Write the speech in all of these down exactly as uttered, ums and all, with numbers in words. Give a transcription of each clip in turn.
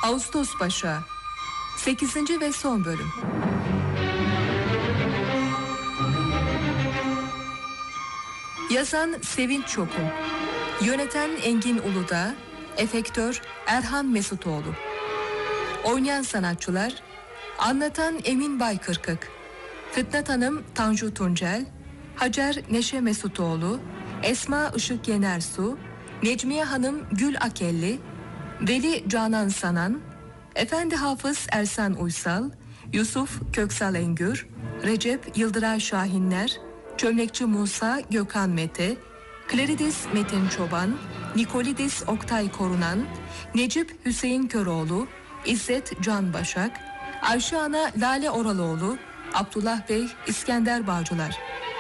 Ağustos Paşa. sekizinci ve son bölüm. Yazan Sevinç Çokun, yöneten Engin Uludağ, efektör Erhan Mesutoğlu. Oynayan sanatçılar: anlatan Emin Baykırkık, Fitnat Hanım Tanju Tuncel, Hacer Neşe Mesutoğlu, Esma Işık Yenersu, Necmiye Hanım Gül Akelli, Veli Canan Sanan, Efendi Hafız Ersan Uysal, Yusuf Köksal Engür, Recep Yıldıray Şahinler, Çömlekçi Musa Gökhan Mete, Kleridis Metin Çoban, Nikolidis Oktay Korunan, Necip Hüseyin Köroğlu, İzzet Can Başak, Ayşe Ana Lale Oraloğlu, Abdullah Bey İskender Bağcılar.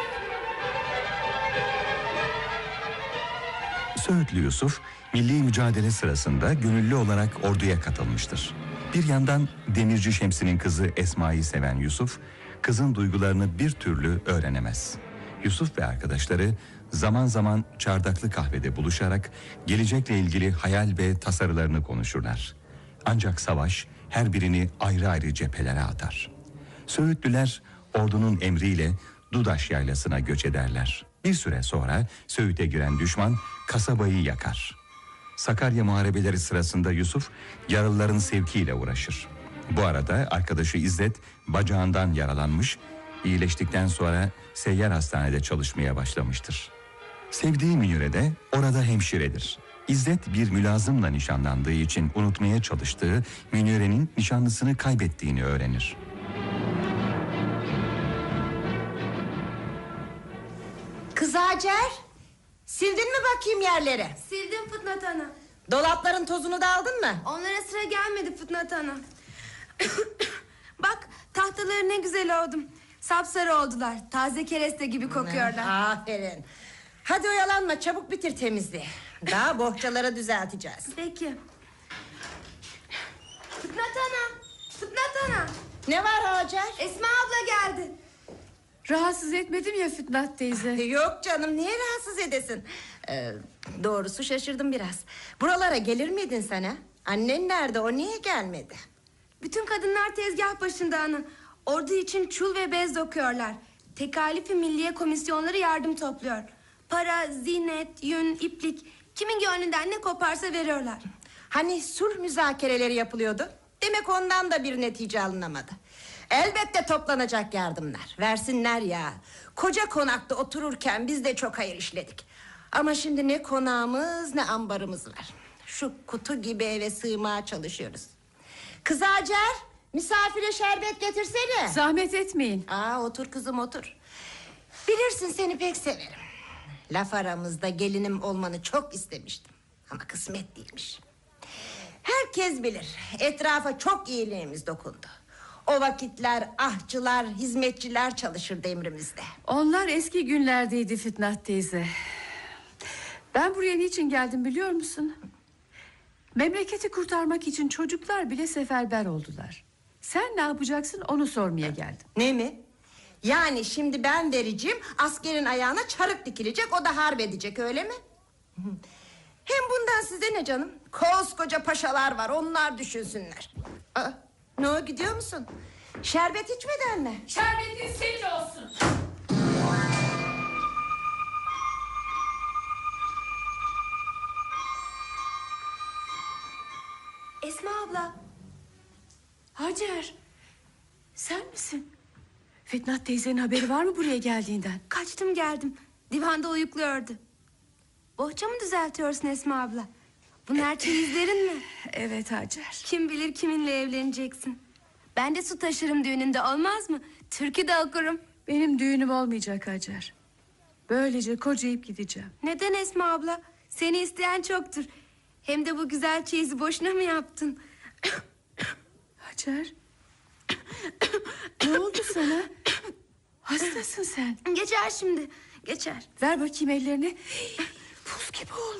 Söğütlü Yusuf, milli mücadele sırasında gönüllü olarak orduya katılmıştır. Bir yandan Demirci Şemsi'nin kızı Esma'yı seven Yusuf, kızın duygularını bir türlü öğrenemez. Yusuf ve arkadaşları zaman zaman çardaklı kahvede buluşarak gelecekle ilgili hayal ve tasarılarını konuşurlar. Ancak savaş her birini ayrı ayrı cephelere atar. Söğütlüler ordunun emriyle Dudaş yaylasına göç ederler. Bir süre sonra Söğüt'e giren düşman kasabayı yakar. Sakarya muharebeleri sırasında Yusuf yaralıların sevkiyle uğraşır. Bu arada arkadaşı İzzet bacağından yaralanmış, iyileştikten sonra seyyar hastanede çalışmaya başlamıştır. Sevdiği Münire de orada hemşiredir. İzzet bir mülazımla nişanlandığı için unutmaya çalıştığı Münire'nin nişanlısını kaybettiğini öğrenir. Kız Hacer, sildin mi bakayım yerleri? Sildim Fitnat Ana. Dolapların tozunu da aldın mı? Onlara sıra gelmedi Fitnat Ana. Bak, tahtaları ne güzel oldum. Sapsarı oldular. Taze kereste gibi kokuyorlar. Aferin. Hadi oyalanma, çabuk bitir temizliği. Daha bohçaları düzelteceğiz. Peki. Fitnat Ana, Fitnat Ana. Ne var Hacer? Esma abla geldi. Rahatsız etmedim ya Fitnat teyze. Yok canım, niye rahatsız edesin? Ee, doğrusu şaşırdım biraz. Buralara gelir miydin sen ha? Annen nerede, o niye gelmedi? Bütün kadınlar tezgah başında ana. Ordu için çul ve bez dokuyorlar. Tekalifi Milliye Komisyonları yardım topluyor. Para, zinet, yün, iplik, kimin gönlünden ne koparsa veriyorlar. Hani sulh müzakereleri yapılıyordu? Demek ondan da bir netice alınamadı. Elbette toplanacak yardımlar. Versinler ya. Koca konakta otururken biz de çok hayır işledik. Ama şimdi ne konağımız ne ambarımız var. Şu kutu gibi eve sığmaya çalışıyoruz. Kız Hacer, misafire şerbet getirsene. Zahmet etmeyin. Aa, otur kızım otur. Bilirsin seni pek severim. Laf aramızda gelinim olmanı çok istemiştim. Ama kısmet değilmiş. Herkes bilir, etrafa çok iyiliğimiz dokundu. O vakitler ahçılar, hizmetçiler çalışırdı emrimizde. Onlar eski günlerdeydi Fitnat teyze. Ben buraya niçin geldim biliyor musun? Memleketi kurtarmak için çocuklar bile seferber oldular. Sen ne yapacaksın onu sormaya geldim. Ne mi? Yani şimdi ben vereceğim, askerin ayağına çarık dikilecek, o da harp edecek, öyle mi? Hem bundan size ne canım? Koskoca paşalar var, onlar düşünsünler. Aa, ne o, gidiyor musun? Şerbet içmeden mi? Şerbetin senin olsun. Esma abla. Hacer, sen misin? Fitnat teyzenin haberi var mı buraya geldiğinden? Kaçtım geldim. Divanda uyukluyordu. Bohça mı düzeltiyorsun Esma abla? Bunlar çeyizlerin mi? Evet Hacer. Kim bilir kiminle evleneceksin. Ben de su taşırım düğününde, olmaz mı? Türkü de okurum. Benim düğünüm olmayacak Hacer. Böylece kocayıp gideceğim. Neden Esma abla? Seni isteyen çoktur. Hem de bu güzel çeyizi boşuna mı yaptın? Hacer. Ne oldu sana? Hastasın sen. Geçer şimdi, geçer. Ver bakayım ellerini. Buz gibi oldu.